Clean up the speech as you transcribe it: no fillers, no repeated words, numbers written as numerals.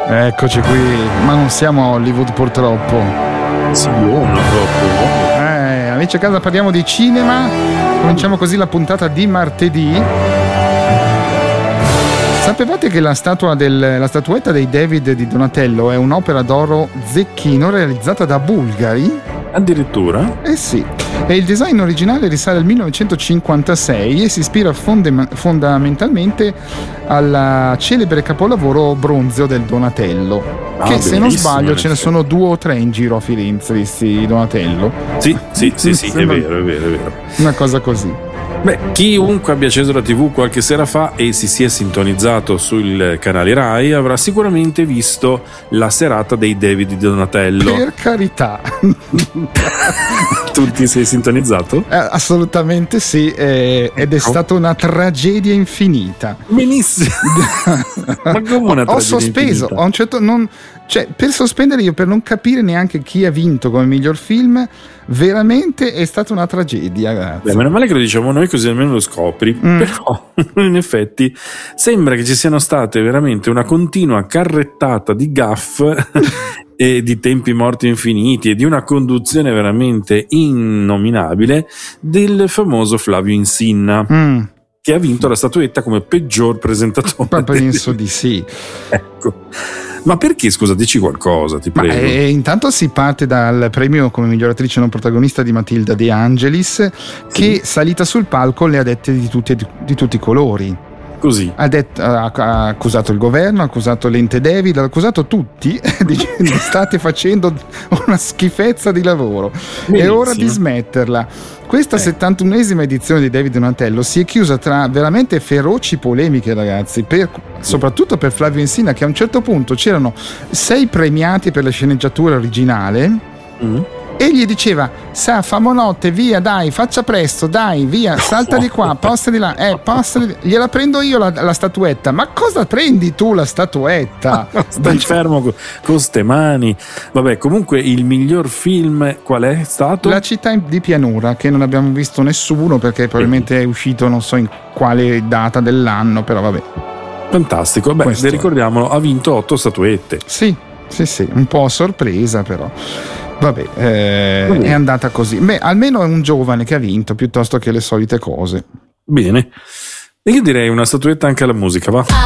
Eccoci qui, ma non siamo a Hollywood purtroppo. Sì, troppo. Amici a casa, parliamo di cinema. Cominciamo così la puntata di martedì. Sapevate che la statuetta dei David di Donatello è un'opera d'oro zecchino realizzata da bulgari? Addirittura? Eh sì. E il design originale risale al 1956 e si ispira fondamentalmente al celebre capolavoro bronzeo del Donatello. Che se non sbaglio ce ne sono 2 o 3 in giro a Firenze, visti Donatello. Sì, è vero. Una cosa così. Beh, chiunque abbia acceso la TV qualche sera fa e si sia sintonizzato sul canale Rai avrà sicuramente visto la serata dei David di Donatello. Per carità. Tu ti sei sintonizzato? Assolutamente sì, ed è stata una tragedia infinita. Benissimo. Ma come una tragedia ho sospeso, infinita? ho un certo per sospendere io, per non capire neanche chi ha vinto come miglior film, veramente è stata una tragedia, ragazzi. Beh, meno male che lo diciamo noi, così almeno lo scopri. Però in effetti sembra che ci siano state veramente una continua carrettata di gaffe e di tempi morti infiniti e di una conduzione veramente innominabile del famoso Flavio Insinna, che ha vinto la statuetta come peggior presentatore. Ma penso di sì. Ecco. Ma perché, scusa, dici qualcosa, ti prego. Intanto si parte dal premio come miglior attrice non protagonista di Matilda De Angelis, che salita sul palco le ha dette di tutti i colori. Così ha accusato il governo, ha accusato l'ente David, ha accusato tutti dicendo state facendo una schifezza di lavoro. È ora di smetterla. Questa 71esima edizione di David Donatello si è chiusa tra veramente feroci polemiche, ragazzi, soprattutto per Flavio Insinna, che a un certo punto c'erano 6 premiati per la sceneggiatura originale. E gli diceva: famo notte, via, dai, faccia presto, dai, via, salta di qua, posta di là, gliela prendo io la statuetta. Ma cosa prendi tu la statuetta? Stai fermo con ste mani. Vabbè, comunque il miglior film qual è stato? La città di pianura, che non abbiamo visto nessuno perché probabilmente è uscito non so in quale data dell'anno, però vabbè. Fantastico, beh, ricordiamolo, ha vinto 8 statuette. Sì, un po' a sorpresa però. Vabbè, è andata così. Beh, almeno è un giovane che ha vinto piuttosto che le solite cose. Bene. E io direi una statuetta anche alla musica, va?